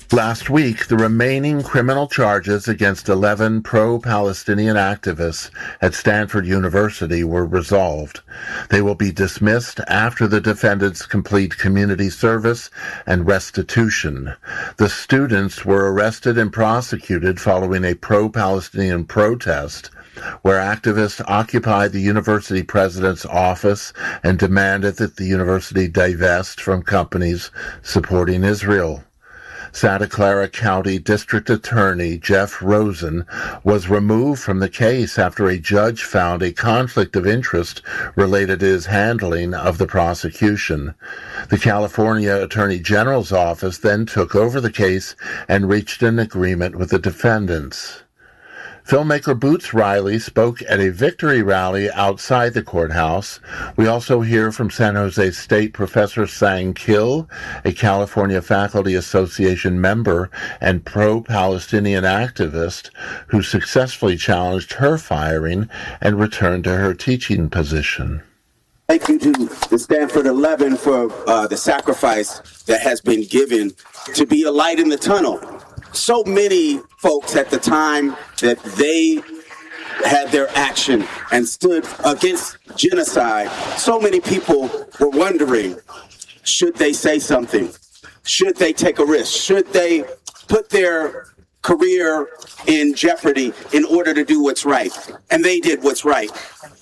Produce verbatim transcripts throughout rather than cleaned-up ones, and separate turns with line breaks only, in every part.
Last week, the remaining criminal charges against eleven pro-Palestinian activists at Stanford University were resolved. They will be dismissed after the defendants complete community service and restitution. The students were arrested and prosecuted following a pro-Palestinian protest where activists occupied the university president's office and demanded that the university divest from companies supporting Israel. Santa Clara County District Attorney Jeff Rosen was removed from the case after a judge found a conflict of interest related to his handling of the prosecution. The California Attorney General's office then took over the case and reached an agreement with the defendants. Filmmaker Boots Riley spoke at a victory rally outside the courthouse. We also hear from San Jose State Professor Sang Kill, a California Faculty Association member and pro-Palestinian activist who successfully challenged her firing and returned to her teaching position.
Thank you to the Stanford eleven for uh, the sacrifice that has been given to be a light in the tunnel. So many folks at the time that they had their action and stood against genocide, so many people were wondering, should they say something? Should they take a risk? Should they put their career in jeopardy in order to do what's right? And they did what's right.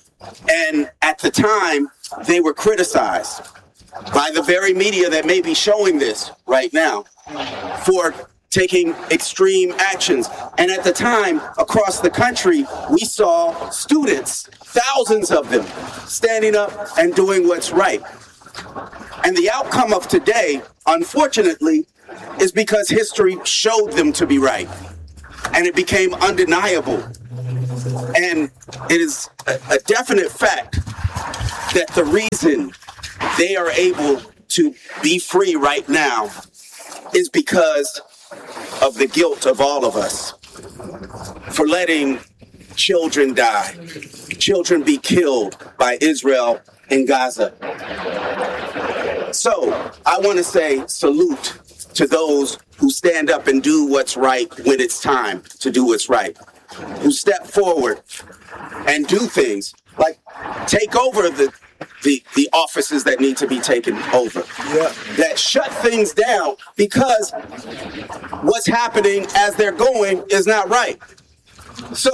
And at the time, they were criticized by the very media that may be showing this right now for taking extreme actions. And at the time, across the country, we saw students, thousands of them, standing up and doing what's right. And the outcome of today, unfortunately, is because history showed them to be right. And it became undeniable. And it is a, a definite fact that the reason they are able to be free right now is because of the guilt of all of us for letting children die, children be killed by Israel in Gaza. So I want to say salute to those who stand up and do what's right when it's time to do what's right, who step forward and do things like take over the The, the offices that need to be taken over, yeah. that shut things down because what's happening as they're going is not right. So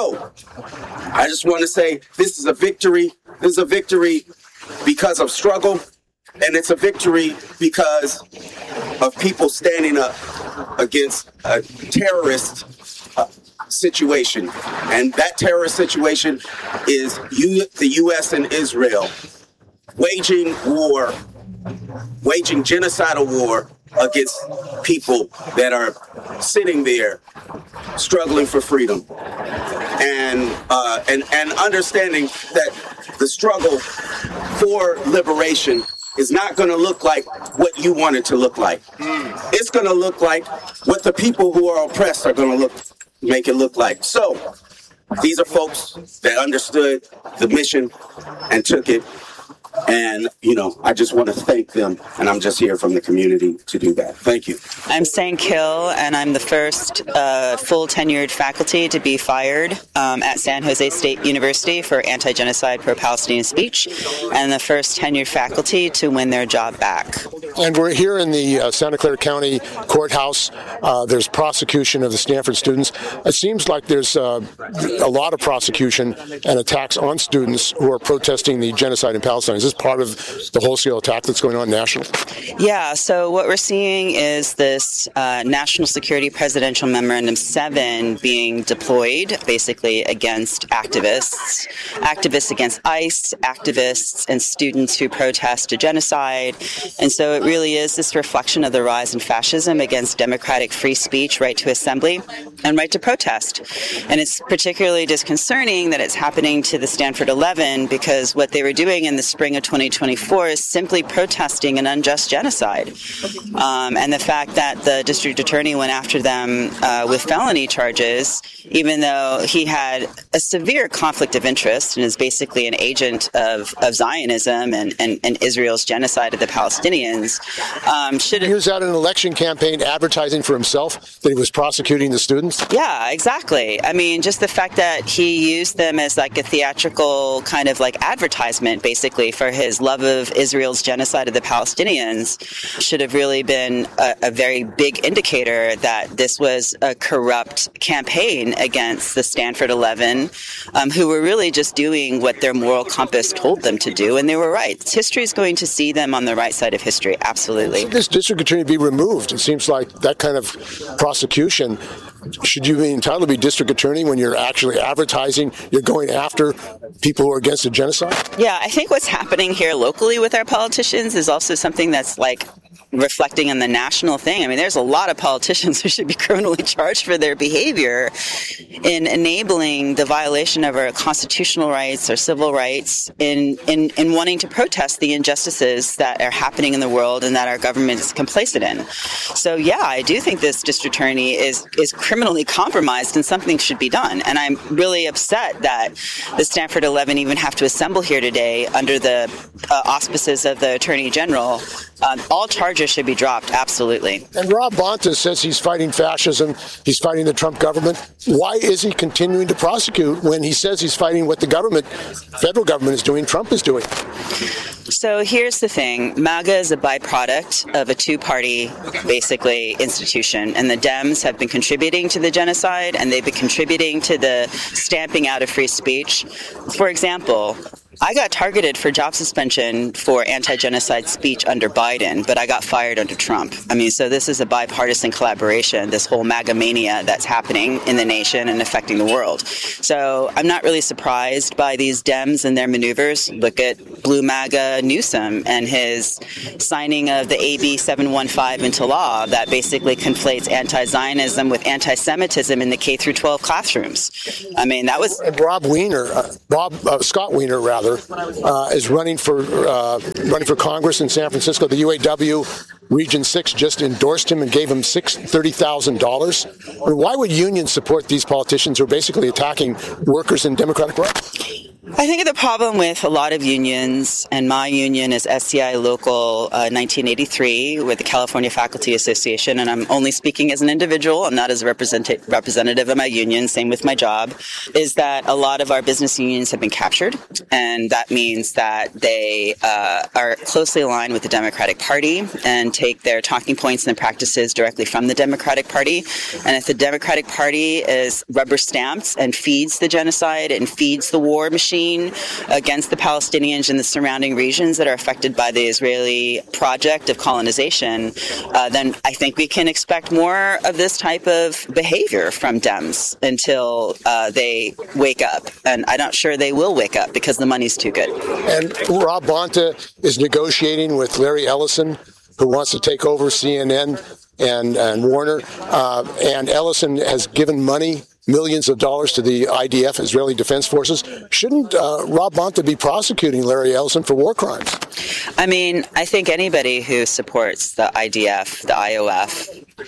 I just want to say this is a victory. This is a victory because of struggle, and it's a victory because of people standing up against a terrorist uh, situation. And that terrorist situation is you, the U S and Israel, waging war, waging genocidal war against people that are sitting there struggling for freedom, and uh, and and understanding that the struggle for liberation is not going to look like what you want it to look like. It's going to look like what the people who are oppressed are going to look make it look like. So these are folks that understood the mission and took it. And, you know, I just want to thank them, and I'm just here from the community to do that. Thank you.
I'm Sang Kill, and I'm the first uh, full-tenured faculty to be fired um, at San Jose State University for anti-genocide, pro-Palestinian speech, and the first tenured faculty to win their job back.
And we're here in the uh, Santa Clara County Courthouse. Uh, there's prosecution of the Stanford students. It seems like there's uh, a lot of prosecution and attacks on students who are protesting the genocide in Palestine. Is this part of the wholesale attack that's going on nationally?
Yeah, so what we're seeing is this uh, National Security Presidential Memorandum seven being deployed basically against activists, activists against ICE, activists and students who protest a genocide. And so it really is this reflection of the rise in fascism against democratic free speech, right to assembly, and right to protest. And it's particularly disconcerting that it's happening to the Stanford eleven because what they were doing in the spring of twenty twenty-four is simply protesting an unjust genocide. Um, and the fact that the district attorney went after them uh, with felony charges, even though he had a severe conflict of interest and is basically an agent of, of Zionism and, and, and Israel's genocide of the Palestinians, Palestinians. Um, should
he was out in an election campaign advertising for himself that he was prosecuting the students?
Yeah, exactly. I mean, just the fact that he used them as like a theatrical kind of like advertisement, basically, for his love of Israel's genocide of the Palestinians should have really been a, a very big indicator that this was a corrupt campaign against the Stanford eleven, um, who were really just doing what their moral compass told them to do, and they were right. History is going to see them on the right side of history, absolutely.
Should this district attorney be removed? It seems like that kind of prosecution, should you be entitled to be district attorney when you're actually advertising, you're going after people who are against a genocide?
Yeah, I think what's happening here locally with our politicians is also something that's like reflecting on the national thing. I mean, there's a lot of politicians who should be criminally charged for their behavior in enabling the violation of our constitutional rights or civil rights in, in, in wanting to protest the injustices that are happening in the world and that our government is complacent in. So, yeah, I do think this district attorney is, is criminally compromised and something should be done. And I'm really upset that the Stanford eleven even have to assemble here today under the uh, auspices of the Attorney General. Um, all charges should be dropped, absolutely.
And Rob Bonta says he's fighting fascism, he's fighting the Trump government. Why is he continuing to prosecute when he says he's fighting what the government, federal government is doing, Trump is doing?
So here's the thing. MAGA is a byproduct of a two-party, basically, institution. And the Dems have been contributing to the genocide, and they've been contributing to the stamping out of free speech. For example, I got targeted for job suspension for anti-genocide speech under Biden, but I got fired under Trump. I mean, so this is a bipartisan collaboration, this whole MAGA mania that's happening in the nation and affecting the world. So I'm not really surprised by these Dems and their maneuvers. Look at Blue MAGA Newsom and his signing of the A B seven one five into law that basically conflates anti-Zionism with anti-Semitism in the K through twelve classrooms. I mean, that was...
And Rob Wiener, uh, Bob uh, Scott Wiener, rather, uh, is running for uh, running for Congress in San Francisco. The U A W Region six just endorsed him and gave him thirty thousand dollars. I mean, why would unions support these politicians who are basically attacking workers and democratic rights?
I think the problem with a lot of unions, and my union is S C I Local uh, nineteen eighty-three with the California Faculty Association, and I'm only speaking as an individual, I'm not as a represent- representative of my union, same with my job, is that a lot of our business unions have been captured, and that means that they uh, are closely aligned with the Democratic Party and take their talking points and their practices directly from the Democratic Party. And if the Democratic Party is rubber stamped and feeds the genocide and feeds the war machine against the Palestinians and the surrounding regions that are affected by the Israeli project of colonization, uh, then I think we can expect more of this type of behavior from Dems until uh, they wake up. And I'm not sure they will wake up because the money's too good.
And Rob Bonta is negotiating with Larry Ellison, who wants to take over C N N and, and Warner. Uh, and Ellison has given money, millions of dollars, to the I D F, Israeli Defense Forces. Shouldn't uh, Rob Bonta be prosecuting Larry Ellison for war crimes?
I mean, I think anybody who supports the I D F, the I O F,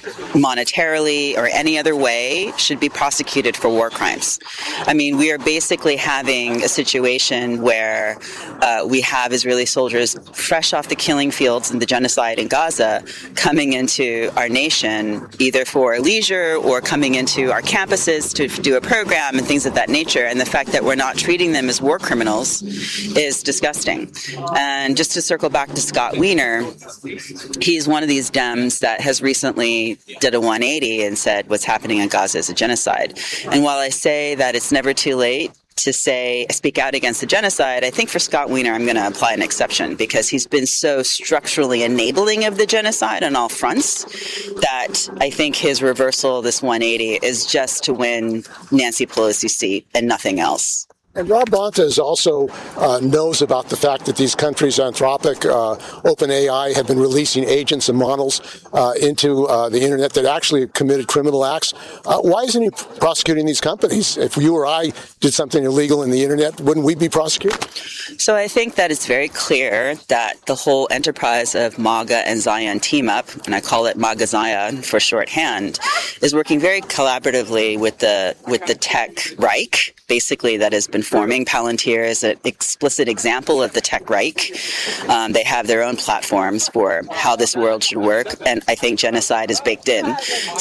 monetarily or any other way should be prosecuted for war crimes. I mean, we are basically having a situation where uh, we have Israeli soldiers fresh off the killing fields and the genocide in Gaza coming into our nation, either for leisure or coming into our campuses to do a program and things of that nature. And the fact that we're not treating them as war criminals is disgusting. And just to circle back to Scott Wiener, he's one of these Dems that has recently did a one eighty and said what's happening in Gaza is a genocide. And while I say that it's never too late to say, speak out against the genocide, I think for Scott Wiener, I'm going to apply an exception because he's been so structurally enabling of the genocide on all fronts that I think his reversal, this one eighty, is just to win Nancy Pelosi's seat and nothing else.
And Rob Bonta is also uh, knows about the fact that these countries, Anthropic, uh, OpenAI, have been releasing agents and models uh, into uh, the internet that actually committed criminal acts. Uh, why isn't he prosecuting these companies? If you or I did something illegal in the internet, wouldn't we be prosecuted?
So I think that it's very clear that the whole enterprise of MAGA and Zion team up, and I call it MAGA Zion for shorthand, is working very collaboratively with the with the tech Reich, basically, that has been informing. Palantir is an explicit example of the tech Reich. Um, they have their own platforms for how this world should work, and I think genocide is baked in.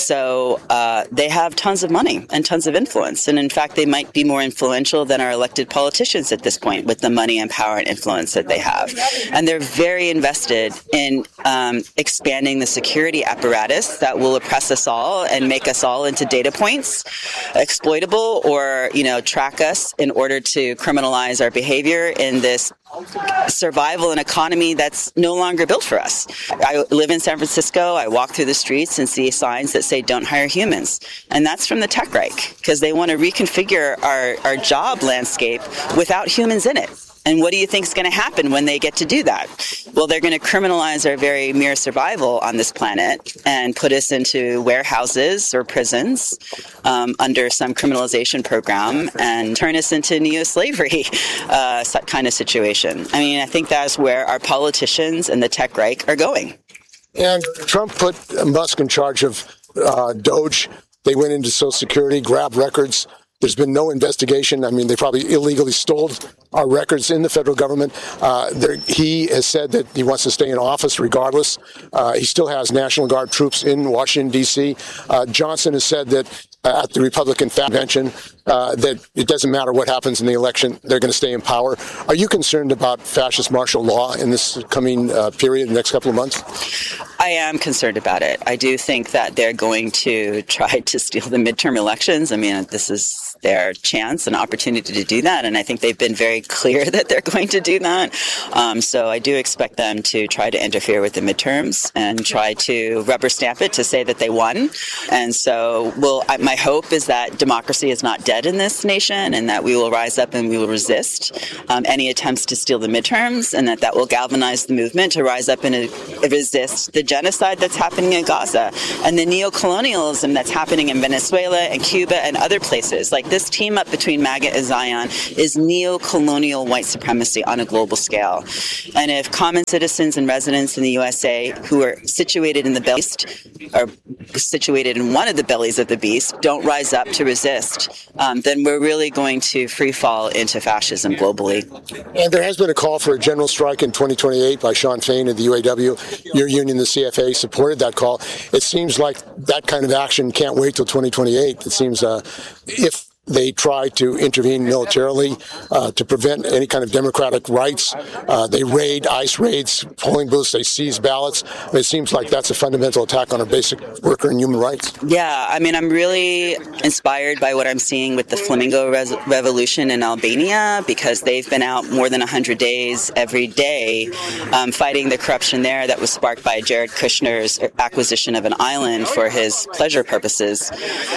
So uh, they have tons of money and tons of influence, and in fact, they might be more influential than our elected politicians at this point with the money and power and influence that they have. And they're very invested in um, expanding the security apparatus that will oppress us all and make us all into data points, exploitable, or, you know, track us in order to criminalize our behavior in this survival and economy that's no longer built for us. I live in San Francisco. I walk through the streets and see signs that say don't hire humans. And that's from the tech Reich, because they want to reconfigure our, our job landscape without humans in it. And what do you think is going to happen when they get to do that? Well, they're going to criminalize our very mere survival on this planet and put us into warehouses or prisons um, under some criminalization program and turn us into neo-slavery uh, kind of situation. I mean, I think that's where our politicians and the tech Reich are going.
And Trump put Musk in charge of uh, Doge. They went into Social Security, grabbed records. There's been no investigation. I mean, they probably illegally stole our records in the federal government. Uh, there, he has said that he wants to stay in office regardless. Uh, he still has National Guard troops in Washington, D C. Uh, Johnson has said that uh, at the Republican convention uh, that it doesn't matter what happens in the election, they're going to stay in power. Are you concerned about fascist martial law in this coming uh, period, the next couple of months?
I am concerned about it. I do think that they're going to try to steal the midterm elections. I mean, this is their chance and opportunity to do that, and I think they've been very clear that they're going to do that. Um, so I do expect them to try to interfere with the midterms and try to rubber stamp it to say that they won. And so well, I, my hope is that democracy is not dead in this nation and that we will rise up and we will resist um, any attempts to steal the midterms, and that that will galvanize the movement to rise up and uh, resist the genocide that's happening in Gaza and the neocolonialism that's happening in Venezuela and Cuba and other places. Like this team up between MAGA and Zion is neo-colonial white supremacy on a global scale. And if common citizens and residents in the U S A who are situated in the beast, or situated in one of the bellies of the beast, don't rise up to resist, um, then we're really going to free fall into fascism globally.
And there has been a call for a general strike in twenty twenty-eight by Shawn Fain of the U A W. Your union, the C F A, supported that call. It seems like that kind of action can't wait till twenty twenty-eight. It seems uh, if they try to intervene militarily uh, to prevent any kind of democratic rights. Uh, they raid, ICE raids, polling booths, they seize ballots. It seems like that's a fundamental attack on our basic worker and human rights.
Yeah, I mean, I'm really inspired by what I'm seeing with the Flamingo Res- Revolution in Albania, because they've been out more than one hundred days every day um, fighting the corruption there that was sparked by Jared Kushner's acquisition of an island for his pleasure purposes.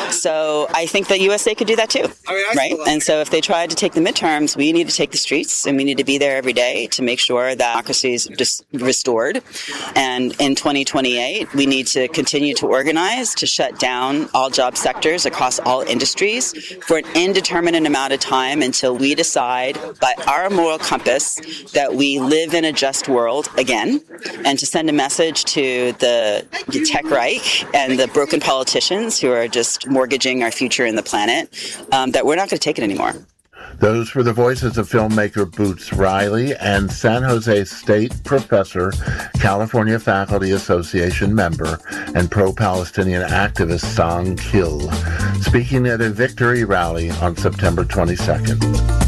So I think the U S A could do that too. Right? And so if they tried to take the midterms, we need to take the streets, and we need to be there every day to make sure that democracy is just restored. And in twenty twenty-eight, we need to continue to organize to shut down all job sectors across all industries for an indeterminate amount of time until we decide by our moral compass that we live in a just world again, and to send a message to the, the tech Reich and the broken politicians who are just mortgaging our future in the planet. Um, that we're not going to take it anymore.
Those were the voices of filmmaker Boots Riley and San Jose State professor, California Faculty Association member, and pro-Palestinian activist Song Kil, speaking at a victory rally on September twenty-second.